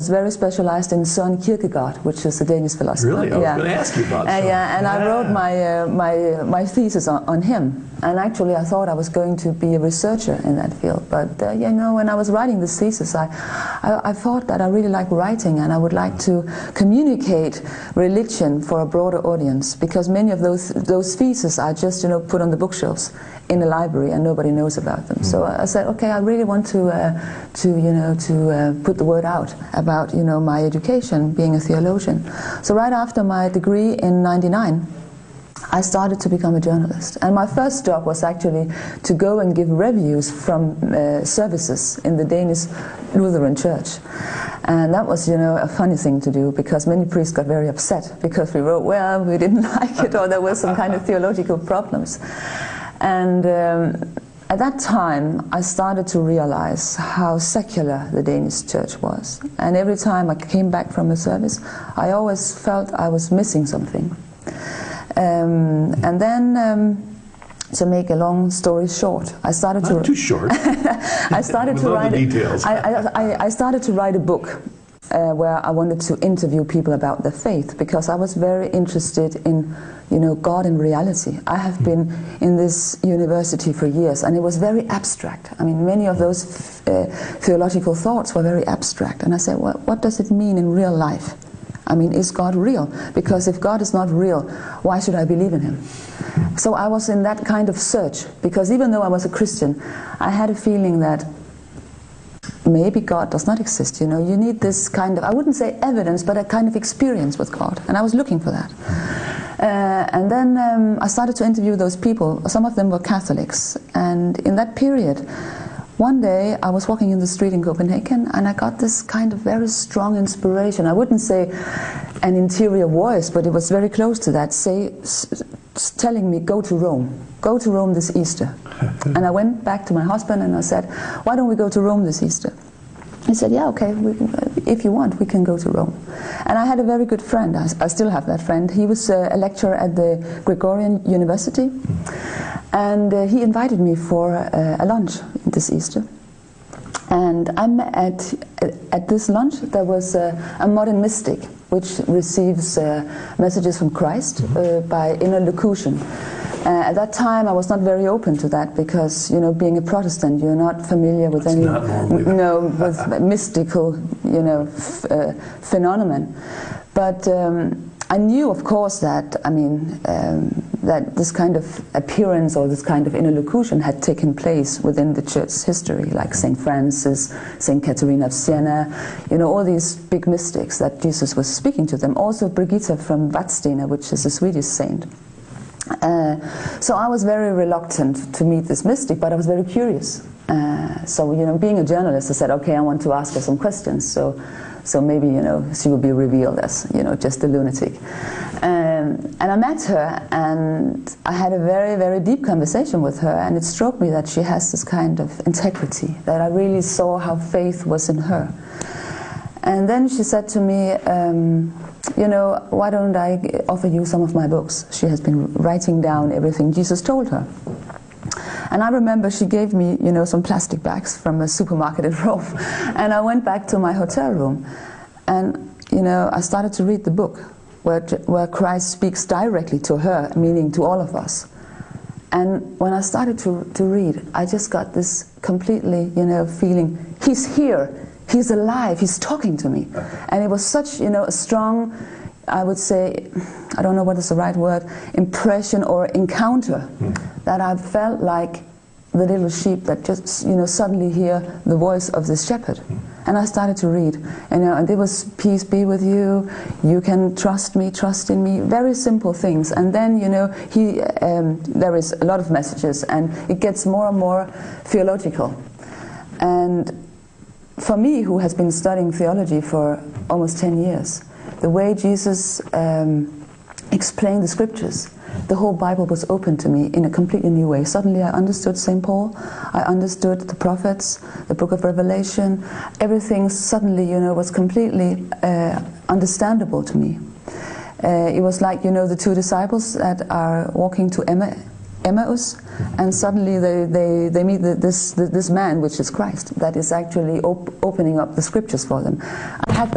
was very specialized in Søren Kierkegaard, which is a Danish philosopher. Really? I was going to ask you about Søren. Yeah, and I wrote my thesis on him. And actually I thought I was going to be a researcher in that field. But you know, when I was writing this thesis, I thought that I really like writing, and I would like to communicate religion for a broader audience, because many of those theses are just, you know, put on the bookshelves in the library and nobody knows about them. So I said, okay, I really want to put the word out about, you know, my education, being a theologian. So right after my degree in '99, I started to become a journalist, and my first job was actually to go and give reviews from services in the Danish Lutheran Church. And that was, you know, a funny thing to do, because many priests got very upset because we wrote, well, we didn't like it, or there were some kind of theological problems. And at that time, I started to realize how secular the Danish church was. And every time I came back from a service, I always felt I was missing something. And then, to make a long story short, I started Not too short. I started to write details. I started to write a book where I wanted to interview people about their faith, because I was very interested in, you know, God and reality. I have been in this university for years, and it was very abstract. I mean, many of those theological thoughts were very abstract, and I said, well, what does it mean in real life? I mean, is God real? Because if God is not real, why should I believe in him? So I was in that kind of search, because even though I was a Christian, I had a feeling that maybe God does not exist. You know, you need this kind of, I wouldn't say evidence, but a kind of experience with God, and I was looking for that. And then I started to interview those people. Some of them were Catholics, and in that period, one day I was walking in the street in Copenhagen, and I got this kind of very strong inspiration. I wouldn't say an interior voice, but it was very close to that, telling me, go to Rome this Easter. And I went back to my husband and I said, why don't we go to Rome this Easter? He said, yeah, okay, if you want, we can go to Rome. And I had a very good friend. I still have that friend. He was a lecturer at the Gregorian University, and he invited me for a lunch this Easter. And I'm at this lunch, there was a modern mystic which receives messages from Christ by interlocution. At that time I was not very open to that, because, you know, being a Protestant, you're not familiar with with mystical, you know, phenomenon. But I knew, of course, that, I mean, that this kind of appearance or this kind of interlocution had taken place within the church's history, like St. Francis, St. Catherine of Siena, you know, all these big mystics that Jesus was speaking to them. Also Brigitta from Vadstena, which is a Swedish saint. So I was very reluctant to meet this mystic, but I was very curious. So, you know, being a journalist, I said, okay, I want to ask her some questions. So maybe, you know, she will be revealed as, you know, just a lunatic. And I met her, and I had a very, very deep conversation with her, and it struck me that she has this kind of integrity, that I really saw how faith was in her. And then she said to me, you know, why don't I offer you some of my books? She has been writing down everything Jesus told her. And I remember she gave me, you know, some plastic bags from a supermarket in Rome. And I went back to my hotel room, and, you know, I started to read the book where Christ speaks directly to her, meaning to all of us. And when I started to read, I just got this completely, you know, feeling, he's here, he's alive, he's talking to me. And it was such, you know, a strong, I would say, I don't know what is the right word, impression or encounter, that I felt like the little sheep that just, you know, suddenly hear the voice of this shepherd. And I started to read, you know, and it was, peace be with you, you can trust me, trust in me, very simple things. And then, you know, there is a lot of messages, and it gets more and more theological. And for me, who has been studying theology for almost 10 years, the way Jesus explained the scriptures, the whole Bible was open to me in a completely new way. Suddenly I understood St. Paul, I understood the prophets, the book of Revelation. Everything suddenly, you know, was completely understandable to me. It was like, you know, the two disciples that are walking to Emmaus, and suddenly they meet this man, which is Christ, that is actually opening up the scriptures for them. I had